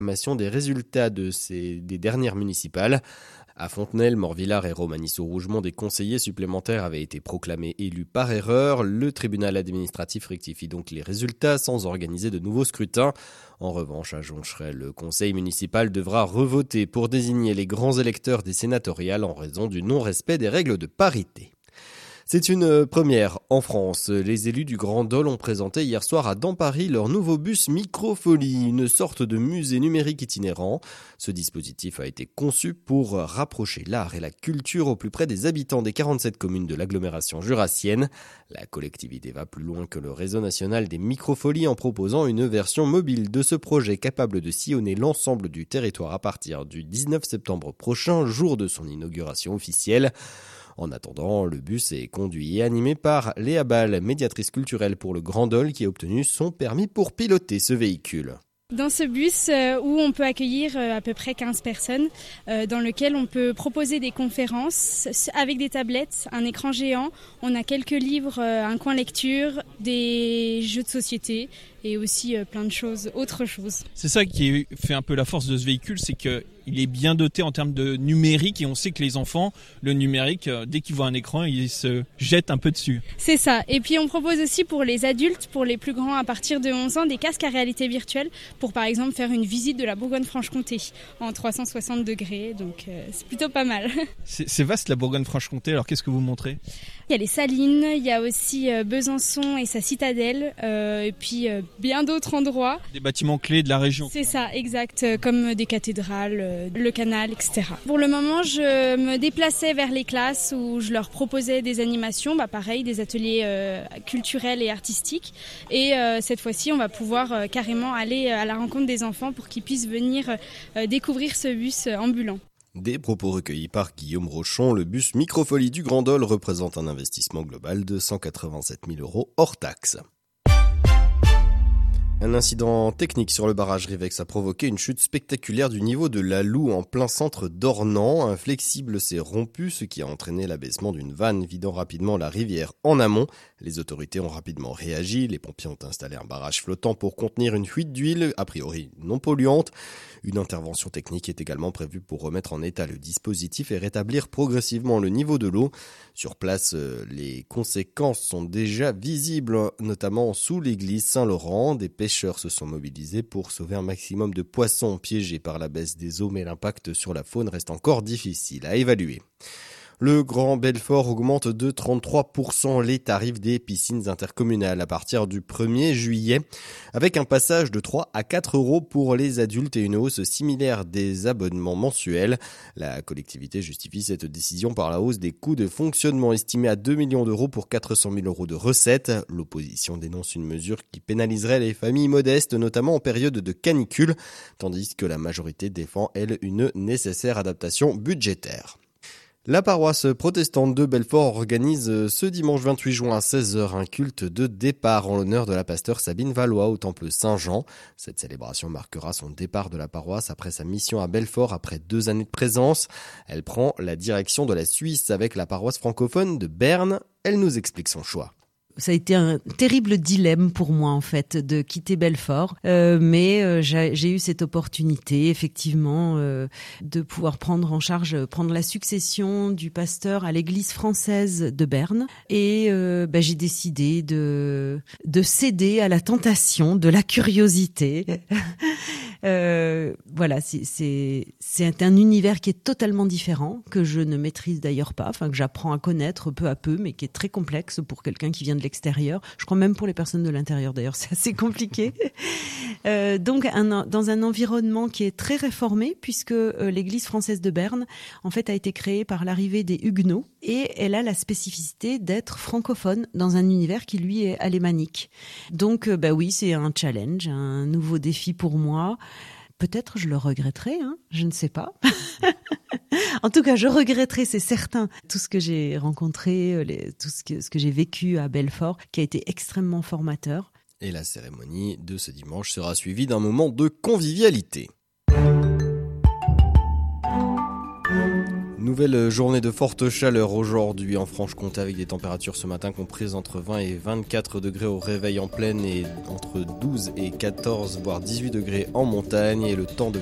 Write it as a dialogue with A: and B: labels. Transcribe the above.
A: Des résultats des dernières municipales. À Fontenelle, Morvillard et Romagny-sur-Rougemont, des conseillers supplémentaires avaient été proclamés élus par erreur. Le tribunal administratif rectifie donc les résultats sans organiser de nouveaux scrutins. En revanche, à Joncherey, le conseil municipal devra revoter pour désigner les grands électeurs des sénatoriales en raison du non-respect des règles de parité. C'est une première en France. Les élus du Grand Dol ont présenté hier soir à Dampary leur nouveau bus Microfolie, une sorte de musée numérique itinérant. Ce dispositif a été conçu pour rapprocher l'art et la culture au plus près des habitants des 47 communes de l'agglomération jurassienne. La collectivité va plus loin que le réseau national des Microfolies en proposant une version mobile de ce projet capable de sillonner l'ensemble du territoire à partir du 19 septembre prochain, jour de son inauguration officielle. En attendant, le bus est conduit et animé par Léa Ball, médiatrice culturelle pour le Grand Dol, qui a obtenu son permis pour piloter ce véhicule.
B: Dans ce bus où on peut accueillir à peu près 15 personnes, dans lequel on peut proposer des conférences avec des tablettes, un écran géant, on a quelques livres, un coin lecture, des jeux de société et aussi plein de choses, autres choses.
C: C'est ça qui fait un peu la force de ce véhicule, c'est qu'il est bien doté en termes de numérique et on sait que les enfants, le numérique, dès qu'ils voient un écran, ils se jettent un peu dessus.
B: C'est ça. Et puis on propose aussi pour les adultes, pour les plus grands à partir de 11 ans, des casques à réalité virtuelle pour par exemple faire une visite de la Bourgogne-Franche-Comté en 360 degrés. Donc c'est plutôt pas mal.
C: C'est vaste la Bourgogne-Franche-Comté, alors qu'est-ce que vous montrez ?
B: Il y a les Salines, il y a aussi Besançon et sa citadelle, et puis bien d'autres endroits.
C: Des bâtiments clés de la région.
B: C'est ça, exact, comme des cathédrales, le canal, etc. Pour le moment, je me déplaçais vers les classes où je leur proposais des animations, pareil, des ateliers culturels et artistiques. Et cette fois-ci, on va pouvoir carrément aller à la rencontre des enfants pour qu'ils puissent venir découvrir ce bus ambulant.
A: Des propos recueillis par Guillaume Rochon, le bus Microfolie du Grand Dol représente un investissement global de 187 000 € hors taxes. Un incident technique sur le barrage Rivex a provoqué une chute spectaculaire du niveau de la Loue en plein centre d'Ornans. Un flexible s'est rompu, ce qui a entraîné l'abaissement d'une vanne vidant rapidement la rivière en amont. Les autorités ont rapidement réagi. Les pompiers ont installé un barrage flottant pour contenir une fuite d'huile, a priori non polluante. Une intervention technique est également prévue pour remettre en état le dispositif et rétablir progressivement le niveau de l'eau. Sur place, les conséquences sont déjà visibles, notamment sous l'église Saint-Laurent. Des pêcheurs se sont mobilisés pour sauver un maximum de poissons piégés par la baisse des eaux, mais l'impact sur la faune reste encore difficile à évaluer. Le Grand Belfort augmente de 33% les tarifs des piscines intercommunales à partir du 1er juillet, avec un passage de 3 à 4 € pour les adultes et une hausse similaire des abonnements mensuels. La collectivité justifie cette décision par la hausse des coûts de fonctionnement estimés à 2 millions d'euros pour 400 000 € de recettes. L'opposition dénonce une mesure qui pénaliserait les familles modestes, notamment en période de canicule, tandis que la majorité défend, elle, une nécessaire adaptation budgétaire. La paroisse protestante de Belfort organise ce dimanche 28 juin à 16h un culte de départ en l'honneur de la pasteure Sabine Valois au temple Saint-Jean. Cette célébration marquera son départ de la paroisse après sa mission à Belfort après 2 années de présence. Elle prend la direction de la Suisse avec la paroisse francophone de Berne. Elle nous explique son choix.
D: Ça a été un terrible dilemme pour moi en fait de quitter Belfort, mais j'ai eu cette opportunité effectivement de pouvoir prendre la succession du pasteur à l'église française de Berne et j'ai décidé de céder à la tentation de la curiosité. Voilà, c'est un univers qui est totalement différent, que je ne maîtrise d'ailleurs pas, que j'apprends à connaître peu à peu, mais qui est très complexe pour quelqu'un qui vient de l'extérieur. Je crois même pour les personnes de l'intérieur d'ailleurs, c'est assez compliqué. Donc dans un environnement qui est très réformé, puisque l'église française de Berne, en fait, a été créée par l'arrivée des Huguenots, et elle a la spécificité d'être francophone dans un univers qui lui est alémanique. Donc oui, c'est un challenge, un nouveau défi pour moi. Peut-être je le regretterai, je ne sais pas. En tout cas, je regretterai, c'est certain, tout ce que j'ai rencontré, tout ce que j'ai vécu à Belfort, qui a été extrêmement formateur.
A: Et la cérémonie de ce dimanche sera suivie d'un moment de convivialité. Nouvelle journée de forte chaleur aujourd'hui en Franche-Comté avec des températures ce matin comprises entre 20 et 24 degrés au réveil en plaine et entre 12 et 14 voire 18 degrés en montagne et le temps de